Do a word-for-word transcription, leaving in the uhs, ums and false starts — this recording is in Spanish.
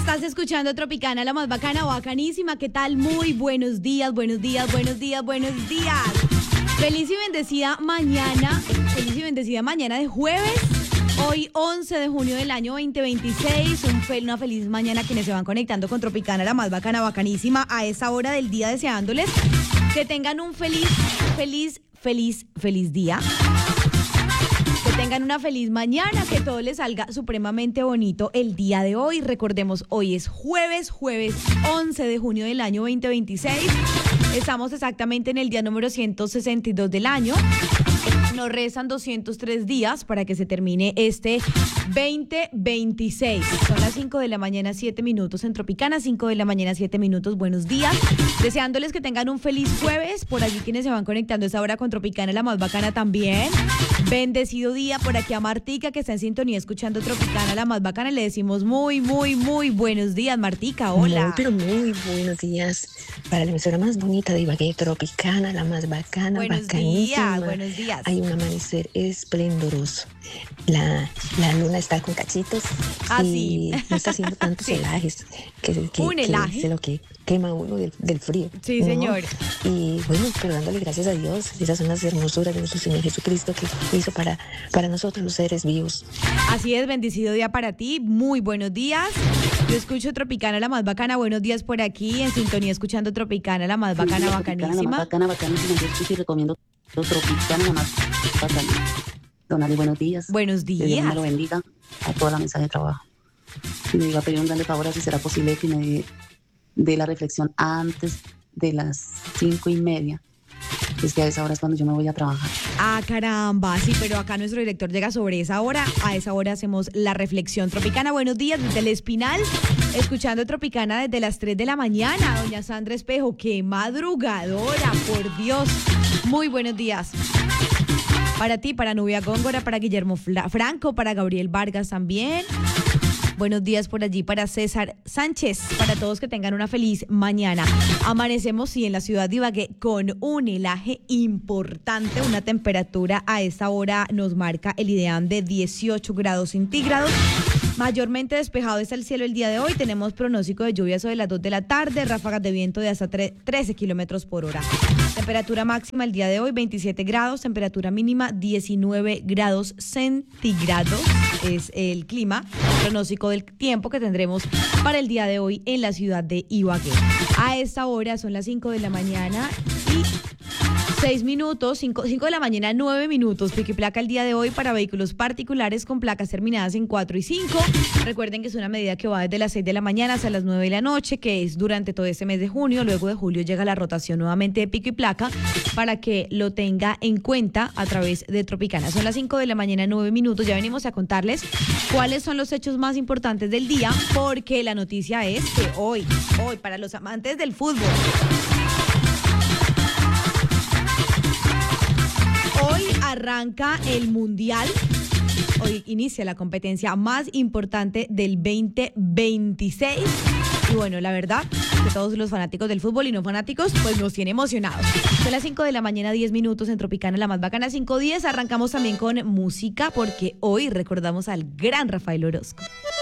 Estás escuchando Tropicana, la más bacana, bacanísima. ¿Qué tal? Muy buenos días, buenos días, buenos días, buenos días. Feliz y bendecida mañana, feliz y bendecida mañana de jueves. Hoy once de junio del año veinte veintiséis, un fel, una feliz mañana a quienes se van conectando con Tropicana, la más bacana, bacanísima, a esa hora del día, deseándoles que tengan un feliz, feliz, feliz, feliz día. Que tengan una feliz mañana, que todo les salga supremamente bonito el día de hoy. Recordemos, hoy es jueves, jueves once de junio del año veinte veintiséis. Estamos exactamente en el día número ciento sesenta y dos del año. Nos restan doscientos tres días para que se termine este veinte veintiséis. Son las cinco de la mañana, siete minutos en Tropicana, cinco de la mañana, siete minutos. Buenos días. Deseándoles que tengan un feliz jueves. Por allí quienes se van conectando a esta hora con Tropicana, la más bacana también. Bendecido día. Por aquí a Martica, que está en sintonía escuchando Tropicana, la más bacana. Le decimos muy, muy, muy buenos días, Martica. Hola. Muy, pero muy buenos días para la emisora más bonita de Ibagué, Tropicana, la más bacana, buenos bacanísima. Días, buenos días. Hay un amanecer esplendoroso. La, la luna está con cachitos ah, y sí. no está haciendo tantos sí. helajes que, que, un que helaje es lo que quema uno del, del frío. Sí, ¿no? señor. Y bueno, pero dándole gracias a Dios, esas son las hermosuras de nuestro Señor Jesucristo que hizo para, para nosotros los seres vivos. Así es, bendecido día para ti, muy buenos días. Yo escucho Tropicana, la más bacana, buenos días por aquí, en sintonía escuchando Tropicana, la más bacana, sí, bacanísima. La más bacana, bacanísima, yo escucho y recomiendo Tropicana, la más bacana. Don Ali, buenos días. Buenos días. Que Dios me lo bendiga a toda la mesa de trabajo. Y me iba a pedir un grande favor, si será posible que me dé de la reflexión antes de las cinco y media. Es que a esa hora es cuando yo me voy a trabajar. Ah, caramba, sí, pero acá nuestro director llega sobre esa hora. A esa hora hacemos la reflexión. Tropicana, buenos días desde el Espinal. Escuchando Tropicana desde las tres de la mañana. Doña Sandra Espejo, qué madrugadora, por Dios. Muy buenos días. Para ti, para Nubia Góngora, para Guillermo Franco, para Gabriel Vargas también. Buenos días por allí para César Sánchez, para todos que tengan una feliz mañana. Amanecemos, sí, en la ciudad de Ibagué con un helaje importante, una temperatura a esta hora nos marca el ideal de dieciocho grados centígrados. Mayormente despejado está el cielo el día de hoy. Tenemos pronóstico de lluvias sobre las dos de la tarde, ráfagas de viento de hasta trece kilómetros por hora. Temperatura máxima el día de hoy veintisiete grados, temperatura mínima diecinueve grados centígrados. Es el clima, pronóstico del tiempo que tendremos para el día de hoy en la ciudad de Ibagué. A esta hora son las cinco de la mañana y seis minutos, cinco de la mañana, nueve minutos. Pico y placa el día de hoy para vehículos particulares con placas terminadas en cuatro y cinco. Recuerden que es una medida que va desde las seis de la mañana hasta las nueve de la noche, que es durante todo este mes de junio. Luego de julio llega la rotación nuevamente de pico y placa para que lo tenga en cuenta a través de Tropicana. Son las cinco de la mañana, nueve minutos. Ya venimos a contarles cuáles son los hechos más importantes del día, porque la noticia es que hoy, hoy, para los amantes del fútbol, hoy arranca el Mundial, hoy inicia la competencia más importante del veinte veintiséis y bueno, la verdad que todos los fanáticos del fútbol y no fanáticos pues nos tiene emocionados. Son las cinco de la mañana, diez minutos en Tropicana, la más bacana, cinco diez. Arrancamos también con música porque hoy recordamos al gran Rafael Orozco.